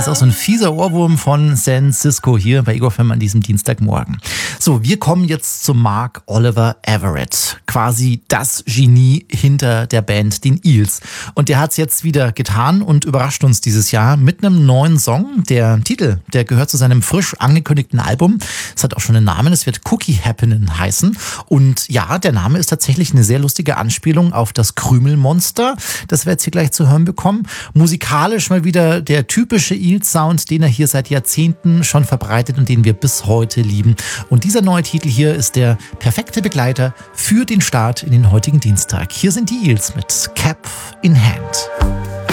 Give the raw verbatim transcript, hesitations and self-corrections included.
ist auch so ein fieser Ohrwurm von San Cisco hier bei Ego F M an diesem Dienstagmorgen. So, wir kommen jetzt zu Mark Oliver Everett. Quasi das Genie hinter der Band, den Eels. Und der hat es jetzt wieder getan und überrascht uns dieses Jahr mit einem neuen Song. Der Titel, der gehört zu seinem frisch angekündigten Album. Es hat auch schon einen Namen, es wird Cookie Happening heißen. Und ja, der Name ist tatsächlich eine sehr lustige Anspielung auf das Krümelmonster, das wir jetzt hier gleich zu hören bekommen. Musikalisch mal wieder der typische Eels-Sound, den er hier seit Jahrzehnten schon verbreitet und den wir bis heute lieben. Und dieser neue Titel hier ist der perfekte Begleiter für den Start in den heutigen Dienstag. Hier sind die Eels mit Cap in Hand.